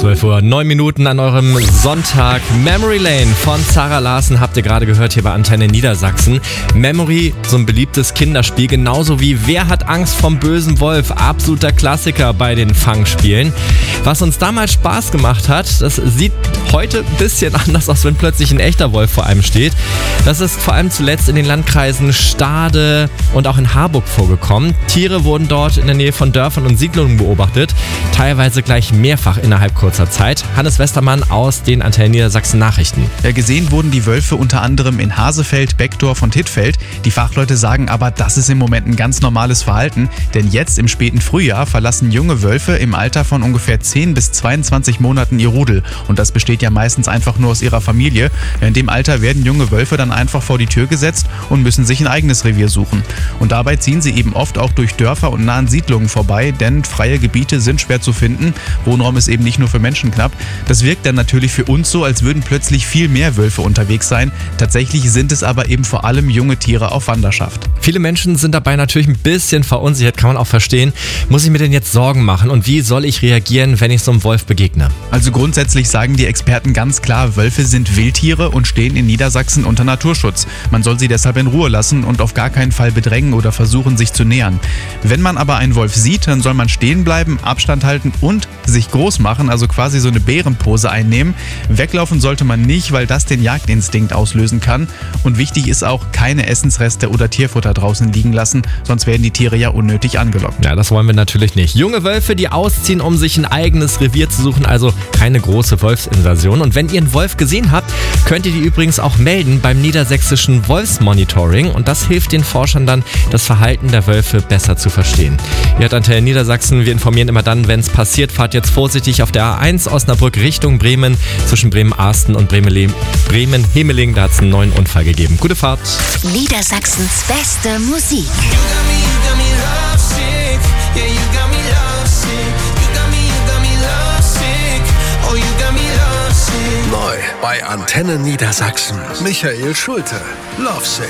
12:09 an eurem Sonntag. Memory Lane von Zara Larsson habt ihr gerade gehört hier bei Antenne Niedersachsen. Memory, so ein beliebtes Kinderspiel, genauso wie Wer hat Angst vom bösen Wolf? Absoluter Klassiker bei den Fangspielen. Was uns damals Spaß gemacht hat, das sieht heute ein bisschen anders aus, wenn plötzlich ein echter Wolf vor einem steht. Das ist vor allem zuletzt in den Landkreisen Stade und auch in Harburg vorgekommen. Tiere wurden dort in der Nähe von Dörfern und Siedlungen beobachtet, teilweise gleich mehrfach innerhalb kurzer Zeit. Hannes Westermann aus den Antenne Niedersachsen Nachrichten. Ja, gesehen wurden die Wölfe unter anderem in Hasefeld, Beckdorf und Hittfeld. Die Fachleute sagen aber, das ist im Moment ein ganz normales Verhalten, denn jetzt im späten Frühjahr verlassen junge Wölfe im Alter von ungefähr 10 bis 22 Monaten ihr Rudel. Und das besteht ja meistens einfach nur aus ihrer Familie. In dem Alter werden junge Wölfe dann einfach vor die Tür gesetzt und müssen sich ein eigenes Revier suchen. Und dabei ziehen sie eben oft auch durch Dörfer und nahen Siedlungen vorbei, denn freie Gebiete sind schwer zu finden. Wohnraum ist eben nicht nur für Menschen knapp. Das wirkt dann natürlich für uns so, als würden plötzlich viel mehr Wölfe unterwegs sein. Tatsächlich sind es aber eben vor allem junge Tiere auf Wanderschaft. Viele Menschen sind dabei natürlich ein bisschen verunsichert, kann man auch verstehen. Muss ich mir denn jetzt Sorgen machen und wie soll ich reagieren, wenn ich so einem Wolf begegne? Also grundsätzlich sagen die Experten ganz klar, Wölfe sind Wildtiere und stehen in Niedersachsen unter Naturschutz. Man soll sie deshalb in Ruhe lassen und auf gar keinen Fall bedrängen oder versuchen, sich zu nähern. Wenn man aber einen Wolf sieht, dann soll man stehen bleiben, Abstand halten und sich groß machen, also quasi so eine Bärenpose einnehmen. Weglaufen sollte man nicht, weil das den Jagdinstinkt auslösen kann. Und wichtig ist auch, keine Essensreste oder Tierfutter draußen liegen lassen, sonst werden die Tiere ja unnötig angelockt. Ja, das wollen wir natürlich nicht. Junge Wölfe, die ausziehen, um sich ein eigenes Revier zu suchen, also keine große Wolfsinvasion. Und wenn ihr einen Wolf gesehen habt, könnt ihr die übrigens auch melden beim niedersächsischen Wolfsmonitoring. Und das hilft den Forschern dann, das Verhalten der Wölfe besser zu verstehen. Ihr hört Antenne Niedersachsen, wir informieren immer dann, wenn es passiert. Fahrt jetzt vorsichtig auf der A1 Osnabrück Richtung Bremen, zwischen Bremen-Arsten und Bremen-Hemeling. Da hat es einen neuen Unfall gegeben. Gute Fahrt. Niedersachsens beste Musik. Neu bei Antenne Niedersachsen. Michael Schulte. Lovesick.